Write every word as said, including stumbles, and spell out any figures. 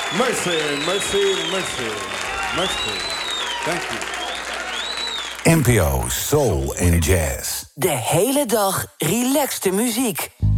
Mercy, mercy, mercy. Mercy. Thank you. N P O Soul en Jazz. De hele dag relaxte muziek.